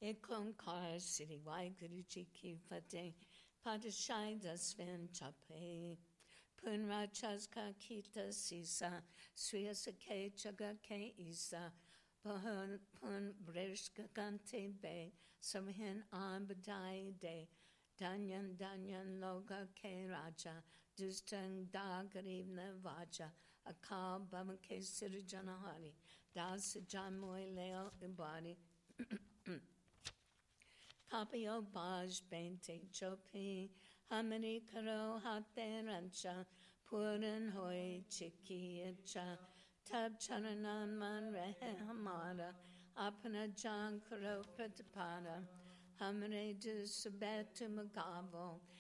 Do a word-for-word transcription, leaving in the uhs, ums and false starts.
एक ओंकार श्री वाहिगुरु जी की फतेह। पातशाही दसवें चौपे Punrachas ka kita sisa Sriya sakhe chaga ke isa Pun pun brishka kante be Samhin ambadai de Danyan danyan loga ke raja Dustan da garibna vaja Akal bama ke sirijanahari Das jamoy leo ibari Papayo baj bente chopi Hamari karo hate rancha Puran hoy chiki echa Tab charanan man rehe hamara Apana jan karo pratapara Hamare du sabetu magavo